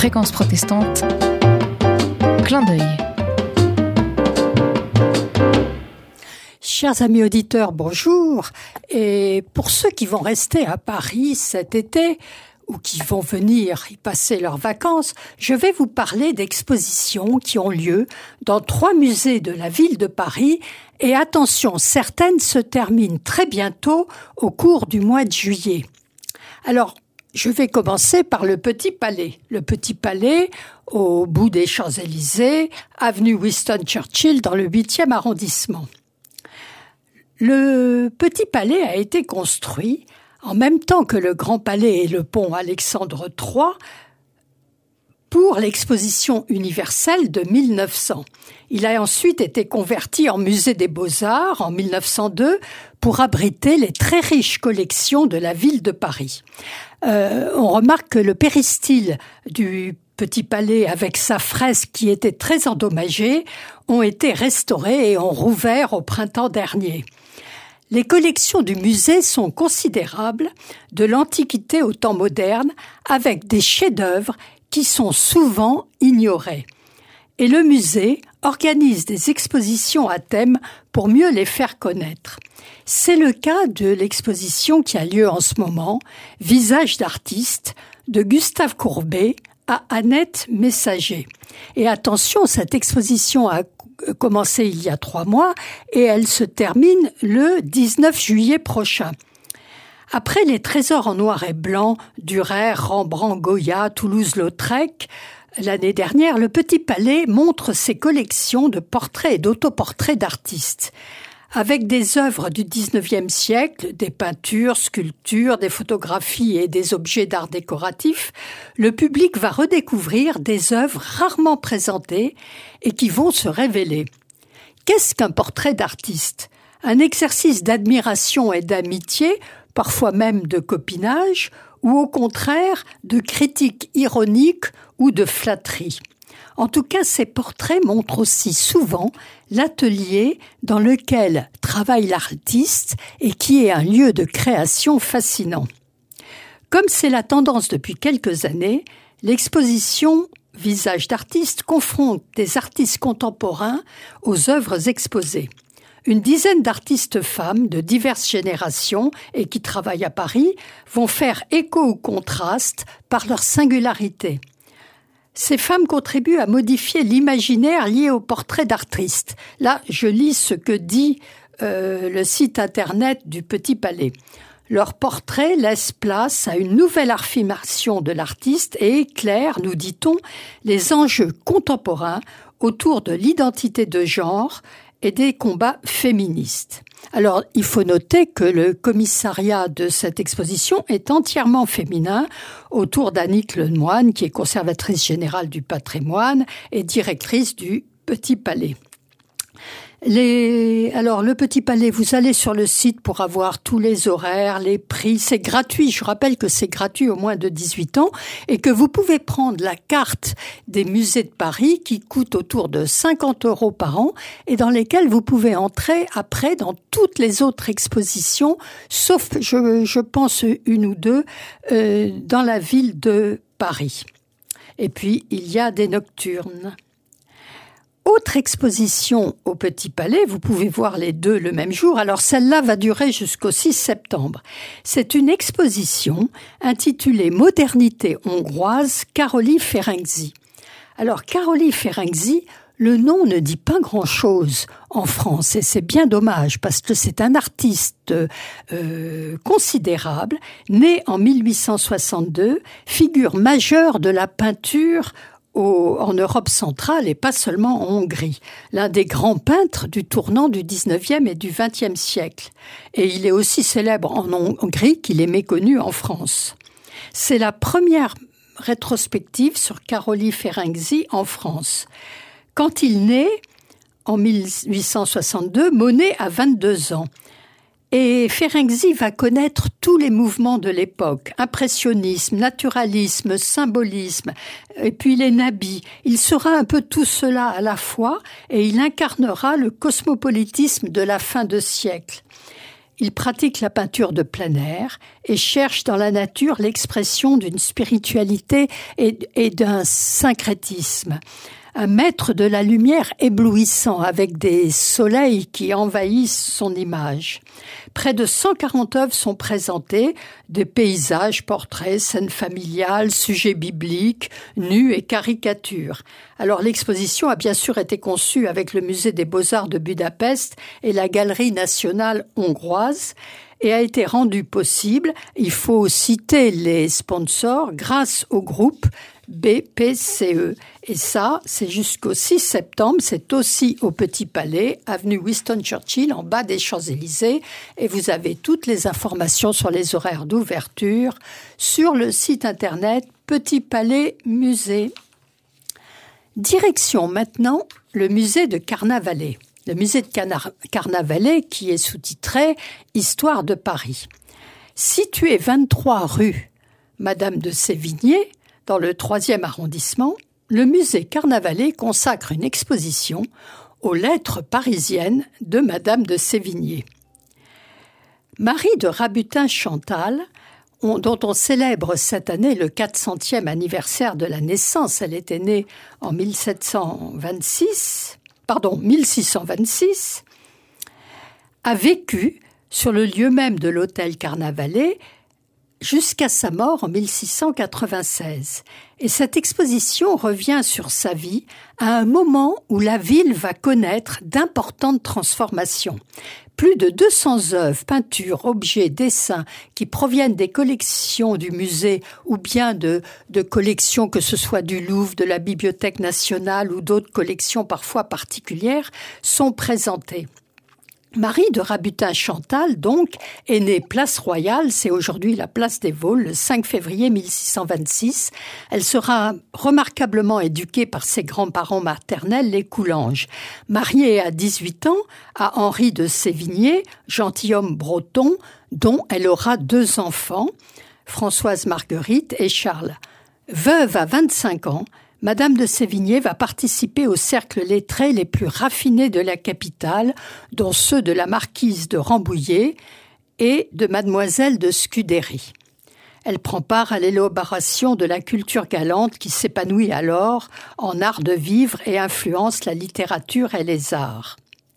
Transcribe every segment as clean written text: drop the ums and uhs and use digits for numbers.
Fréquence protestante, clin d'œil. Chers amis auditeurs, bonjour. Et pour ceux qui vont rester à Paris cet été ou qui vont venir y passer leurs vacances, je vais vous parler d'expositions qui ont lieu dans 3 musées de la ville de Paris. Et attention, certaines se terminent très bientôt au cours du mois de juillet. Alors, je vais commencer par le Petit Palais. Le Petit Palais, au bout des Champs-Élysées, avenue Winston Churchill, dans le 8e arrondissement. Le Petit Palais a été construit en même temps que le Grand Palais et le pont Alexandre III pour l'exposition universelle de 1900. Il a ensuite été converti en musée des Beaux-Arts en 1902 pour abriter les très riches collections de la ville de Paris. On remarque que le péristyle du Petit Palais, avec sa fresque qui était très endommagée, ont été restaurés et ont rouvert au printemps dernier. Les collections du musée sont considérables, de l'Antiquité au temps moderne, avec des chefs-d'œuvre qui sont souvent ignorés. Et le musée organise des expositions à thème pour mieux les faire connaître. C'est le cas de l'exposition qui a lieu en ce moment, Visages d'artistes, de Gustave Courbet à Annette Messager. Et attention, cette exposition a commencé il y a 3 mois et elle se termine le 19 juillet prochain. Après les trésors en noir et blanc, Durer, Rembrandt, Goya, Toulouse-Lautrec, l'année dernière, le Petit Palais montre ses collections de portraits et d'autoportraits d'artistes. Avec des œuvres du 19e siècle, des peintures, sculptures, des photographies et des objets d'art décoratif, le public va redécouvrir des œuvres rarement présentées et qui vont se révéler. Qu'est-ce qu'un portrait d'artiste ? Un exercice d'admiration et d'amitié, parfois même de copinage, ou au contraire de critique ironique ou de flatterie. En tout cas, ces portraits montrent aussi souvent l'atelier dans lequel travaille l'artiste et qui est un lieu de création fascinant. Comme c'est la tendance depuis quelques années, l'exposition Visages d'artistes confronte des artistes contemporains aux œuvres exposées. Une dizaine d'artistes femmes de diverses générations et qui travaillent à Paris vont faire écho au contraste par leur singularité. Ces femmes contribuent à modifier l'imaginaire lié au portrait d'artistes. Là, je lis ce que dit le site internet du Petit Palais. Leur portrait laisse place à une nouvelle affirmation de l'artiste et éclaire, nous dit-on, les enjeux contemporains autour de l'identité de genre et des combats féministes. Alors, il faut noter que le commissariat de cette exposition est entièrement féminin, autour d'Annick Lemoine, qui est conservatrice générale du patrimoine et directrice du Petit Palais. Alors, le Petit Palais, vous allez sur le site pour avoir tous les horaires, les prix. C'est gratuit. Je rappelle que c'est gratuit au moins de 18 ans et que vous pouvez prendre la carte des musées de Paris qui coûte autour de 50 € par an et dans lesquels vous pouvez entrer après dans toutes les autres expositions, sauf, je pense, une ou deux, dans la ville de Paris. Et puis, il y a des nocturnes. Autre exposition au Petit Palais, vous pouvez voir les deux le même jour. Alors celle-là va durer jusqu'au 6 septembre. C'est une exposition intitulée Modernité hongroise, Károly Ferenczi. Alors Károly Ferenczi, le nom ne dit pas grand-chose en France et c'est bien dommage parce que c'est un artiste considérable, né en 1862, figure majeure de la peinture en Europe centrale et pas seulement en Hongrie. L'un des grands peintres du tournant du 19e et du 20e siècle. Et il est aussi célèbre en Hongrie qu'il est méconnu en France. C'est la première rétrospective sur Károly Ferenczi en France. Quand il naît, en 1862, Monet a 22 ans. Et Ferenczi va connaître tous les mouvements de l'époque, impressionnisme, naturalisme, symbolisme, et puis les nabis. Il sera un peu tout cela à la fois et il incarnera le cosmopolitisme de la fin de siècle. Il pratique la peinture de plein air et cherche dans la nature l'expression d'une spiritualité et d'un syncrétisme. Un maître de la lumière éblouissant avec des soleils qui envahissent son image. Près de 140 œuvres sont présentées, des paysages, portraits, scènes familiales, sujets bibliques, nus et caricatures. Alors l'exposition a bien sûr été conçue avec le Musée des Beaux-Arts de Budapest et la Galerie nationale hongroise et a été rendue possible, il faut citer les sponsors, grâce au groupe BPCE. Et ça, c'est jusqu'au 6 septembre, c'est aussi au Petit Palais, avenue Winston Churchill, en bas des Champs-Élysées. Et vous avez toutes les informations sur les horaires d'ouverture sur le site internet Petit Palais Musée. Direction maintenant le musée de Carnavalet. Le musée de Carnavalet qui est sous-titré « Histoire de Paris ». Situé 23 rue Madame de Sévigné, dans le 3e arrondissement, le musée Carnavalet consacre une exposition aux lettres parisiennes de Madame de Sévigné. Marie de Rabutin-Chantal, dont on célèbre cette année le 400e anniversaire de la naissance, elle était née en 1626, a vécu sur le lieu même de l'hôtel Carnavalet jusqu'à sa mort en 1696. Et cette exposition revient sur sa vie à un moment où la ville va connaître d'importantes transformations. Plus de 200 œuvres, peintures, objets, dessins qui proviennent des collections du musée ou bien de collections que ce soit du Louvre, de la Bibliothèque nationale ou d'autres collections parfois particulières sont présentées. Marie de Rabutin-Chantal, donc, est née Place Royale, c'est aujourd'hui la place des Vosges, le 5 février 1626. Elle sera remarquablement éduquée par ses grands-parents maternels, les Coulanges. Mariée à 18 ans à Henri de Sévigné, gentilhomme breton, dont elle aura 2 enfants, Françoise Marguerite et Charles. Veuve à 25 ans, Madame de Sévigné va participer aux cercles lettrés les plus raffinés de la capitale, dont ceux de la marquise de Rambouillet et de Mademoiselle de Scudéry. Elle prend part à l'élaboration de la culture galante qui s'épanouit alors en art de vivre et influence la littérature et les arts.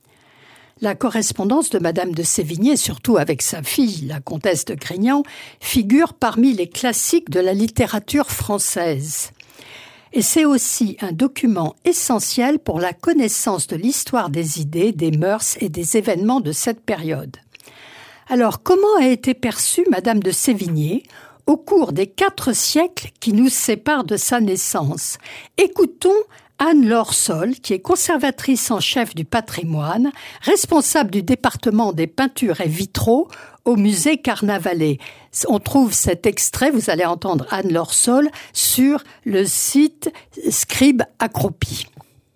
La correspondance de Madame de Sévigné, surtout avec sa fille, la comtesse de Grignan, figure parmi les classiques de la littérature française. Et c'est aussi un document essentiel pour la connaissance de l'histoire des idées, des mœurs et des événements de cette période. Alors, comment a été perçue Madame de Sévigné au cours des 4 siècles qui nous séparent de sa naissance? Écoutons Anne-Laure Sol, qui est conservatrice en chef du patrimoine, responsable du département des peintures et vitraux au musée Carnavalet. On trouve cet extrait, vous allez entendre Anne-Laure Sol, sur le site Scribe Accroupi.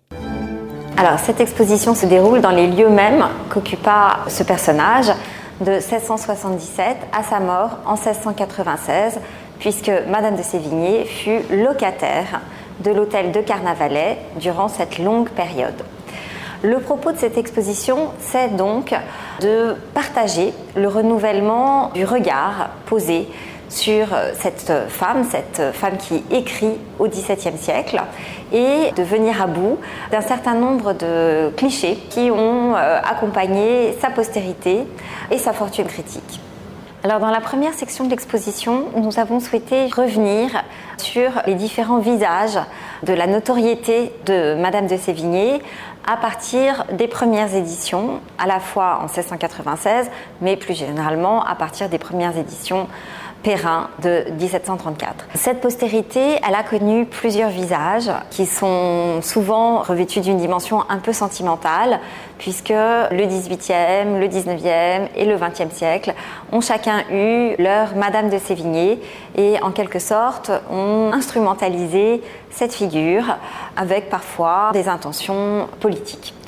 Alors, cette exposition se déroule dans les lieux mêmes qu'occupa ce personnage de 1677 à sa mort en 1696, puisque Madame de Sévigné fut locataire de l'hôtel de Carnavalet durant cette longue période. Le propos de cette exposition, c'est donc de partager le renouvellement du regard posé sur cette femme qui écrit au XVIIe siècle, et de venir à bout d'un certain nombre de clichés qui ont accompagné sa postérité et sa fortune critique. Alors, dans la première section de l'exposition, nous avons souhaité revenir sur les différents visages de la notoriété de Madame de Sévigné à partir des premières éditions, à la fois en 1696, mais plus généralement à partir des premières éditions Perrin de 1734. Cette postérité, elle a connu plusieurs visages qui sont souvent revêtus d'une dimension un peu sentimentale, puisque le XVIIIe, le XIXe et le XXe siècle ont chacun eu leur Madame de Sévigné et en quelque sorte ont instrumentalisé cette figure avec parfois des intentions politiques.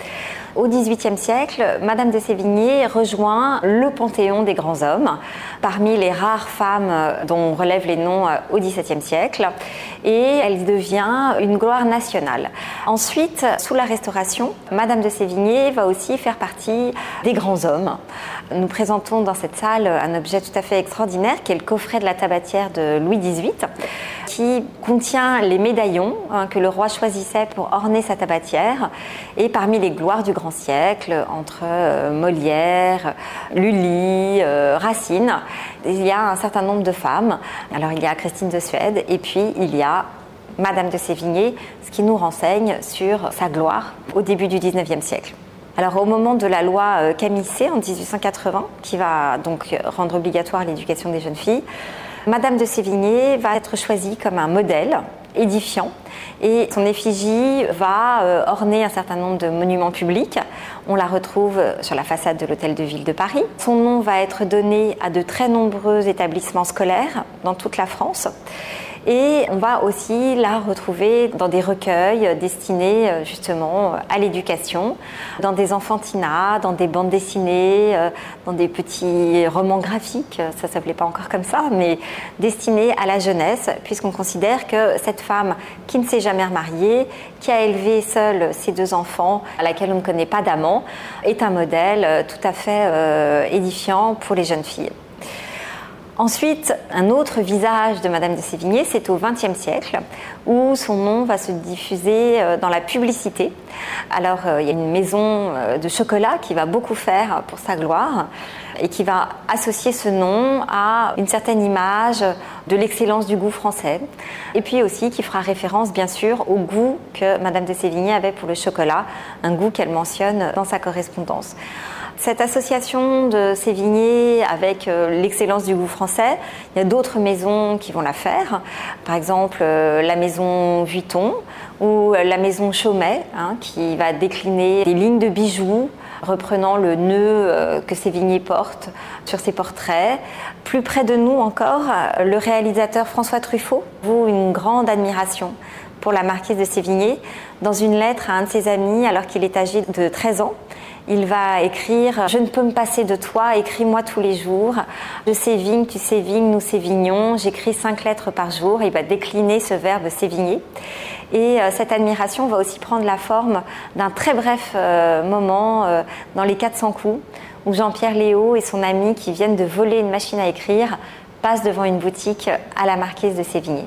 Au XVIIIe siècle, Madame de Sévigné rejoint le panthéon des grands hommes, parmi les rares femmes dont on relève les noms au XVIIe siècle, et elle devient une gloire nationale. Ensuite, sous la Restauration, Madame de Sévigné va aussi faire partie des grands hommes. Nous présentons dans cette salle un objet tout à fait extraordinaire qui est le coffret de la tabatière de Louis XVIII, qui contient les médaillons que le roi choisissait pour orner sa tabatière. Et parmi les gloires du grand siècle, entre Molière, Lully, Racine, il y a un certain nombre de femmes. Alors il y a Christine de Suède et puis il y a Madame de Sévigné, ce qui nous renseigne sur sa gloire au début du XIXe siècle. Alors au moment de la loi Camille-C en 1880, qui va donc rendre obligatoire l'éducation des jeunes filles, Madame de Sévigné va être choisie comme un modèle édifiant et son effigie va orner un certain nombre de monuments publics. On la retrouve sur la façade de l'Hôtel de Ville de Paris. Son nom va être donné à de très nombreux établissements scolaires dans toute la France. Et on va aussi la retrouver dans des recueils destinés justement à l'éducation, dans des enfantinats, dans des bandes dessinées, dans des petits romans graphiques, ça ne s'appelait pas encore comme ça, mais destinés à la jeunesse, puisqu'on considère que cette femme qui ne s'est jamais remariée, qui a élevé seule ses 2 enfants, à laquelle on ne connaît pas d'amant, est un modèle tout à fait édifiant pour les jeunes filles. Ensuite, un autre visage de Madame de Sévigné, c'est au XXe siècle, où son nom va se diffuser dans la publicité. Alors, il y a une maison de chocolat qui va beaucoup faire pour sa gloire et qui va associer ce nom à une certaine image de l'excellence du goût français. Et puis aussi qui fera référence, bien sûr, au goût que Madame de Sévigné avait pour le chocolat, un goût qu'elle mentionne dans sa correspondance. Cette association de Sévigné avec l'excellence du goût français, il y a d'autres maisons qui vont la faire. Par exemple, la maison Vuitton ou la maison Chaumet, qui va décliner des lignes de bijoux reprenant le nœud que Sévigné porte sur ses portraits. Plus près de nous encore, le réalisateur François Truffaut voue une grande admiration pour la marquise de Sévigné. Dans une lettre à un de ses amis, alors qu'il est âgé de 13 ans, il va écrire « Je ne peux me passer de toi, écris-moi tous les jours. Je sévigne, tu sévignes, nous sévignons. J'écris 5 lettres par jour. » Il va décliner ce verbe sévigner. Et cette admiration va aussi prendre la forme d'un très bref moment dans les 400 coups, où Jean-Pierre Léaud et son ami qui viennent de voler une machine à écrire passent devant une boutique à la marquise de Sévigné.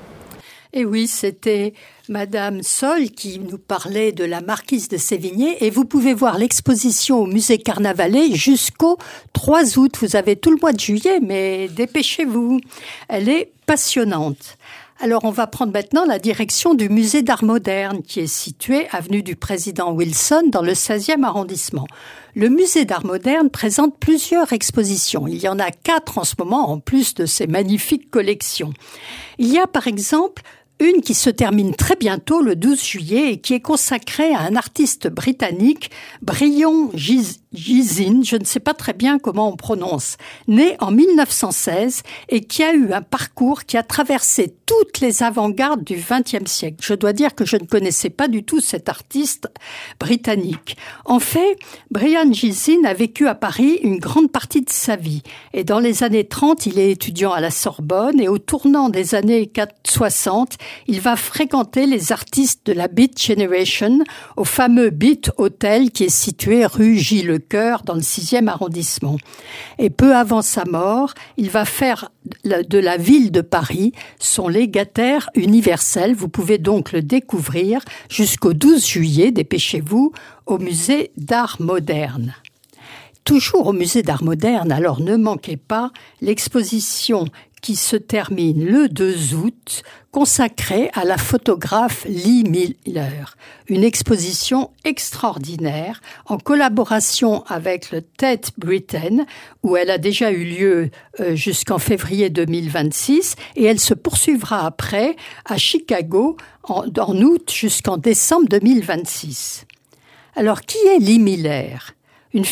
Et oui, c'était Madame Sol qui nous parlait de la marquise de Sévigné et vous pouvez voir l'exposition au musée Carnavalet jusqu'au 3 août. Vous avez tout le mois de juillet, mais dépêchez-vous. Elle est passionnante. Alors, on va prendre maintenant la direction du musée d'art moderne qui est situé avenue du Président Wilson dans le 16e arrondissement. Le musée d'art moderne présente plusieurs expositions. Il y en a 4 en ce moment en plus de ces magnifiques collections. Il y a par exemple une qui se termine très bientôt, le 12 juillet, et qui est consacrée à un artiste britannique, Brian Gysin, je ne sais pas très bien comment on prononce, né en 1916 et qui a eu un parcours qui a traversé toutes les avant-gardes du XXe siècle. Je dois dire que je ne connaissais pas du tout cet artiste britannique. En fait, Brian Gysin a vécu à Paris une grande partie de sa vie. Et dans les années 30, il est étudiant à la Sorbonne et au tournant des années 60, il va fréquenter les artistes de la Beat Generation au fameux Beat Hotel qui est situé rue Gilles-Lecoeur dans le 6e arrondissement. Et peu avant sa mort, il va faire de la ville de Paris son légataire universel. Vous pouvez donc le découvrir jusqu'au 12 juillet, dépêchez-vous, au musée d'art moderne. Toujours au musée d'art moderne, alors ne manquez pas l'exposition qui se termine le 2 août, consacrée à la photographe Lee Miller. Une exposition extraordinaire en collaboration avec le Tate Britain, où elle a déjà eu lieu jusqu'en février 2026, et elle se poursuivra après à Chicago en août jusqu'en décembre 2026. Alors, qui est Lee Miller ?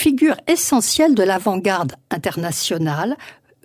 Une figure essentielle de l'avant-garde internationale,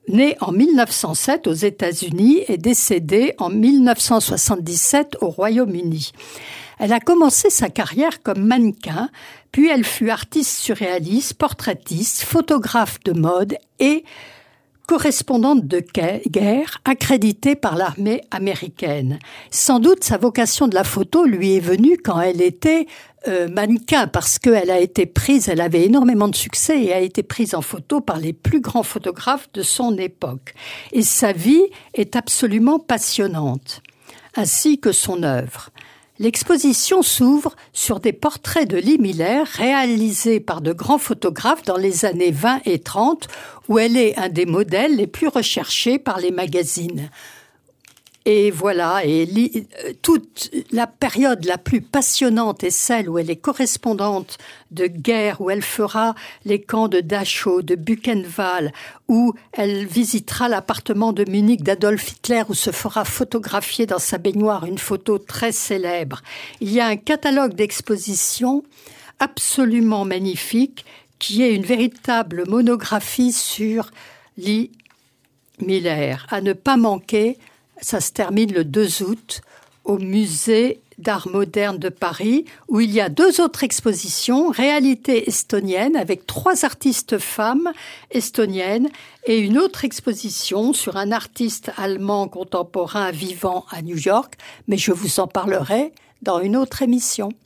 née en 1907 aux États-Unis et décédée en 1977 au Royaume-Uni. Elle a commencé sa carrière comme mannequin, puis elle fut artiste surréaliste, portraitiste, photographe de mode et correspondante de guerre accréditée par l'armée américaine. Sans doute sa vocation de la photo lui est venue quand elle était mannequin, parce qu'elle a été prise, elle avait énormément de succès et a été prise en photo par les plus grands photographes de son époque. Et sa vie est absolument passionnante, ainsi que son œuvre. L'exposition s'ouvre sur des portraits de Lee Miller réalisés par de grands photographes dans les années 20 et 30, où elle est un des modèles les plus recherchés par les magazines. Et voilà, et toute la période la plus passionnante est celle où elle est correspondante de guerre, où elle fera les camps de Dachau, de Buchenwald, où elle visitera l'appartement de Munich d'Adolf Hitler, où se fera photographier dans sa baignoire une photo très célèbre. Il y a un catalogue d'expositions absolument magnifique, qui est une véritable monographie sur Lee Miller. À ne pas manquer. Ça se termine le 2 août au Musée d'Art moderne de Paris, où il y a 2 autres expositions, Réalité estonienne, avec 3 artistes femmes estoniennes, et une autre exposition sur un artiste allemand contemporain vivant à New York, mais je vous en parlerai dans une autre émission.